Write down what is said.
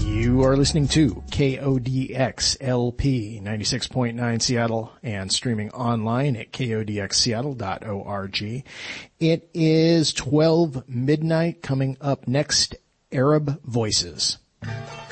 You are listening to KODX LP 96.9 Seattle and streaming online at kodxseattle.org. It is 12 midnight. Coming up next, Arab Voices.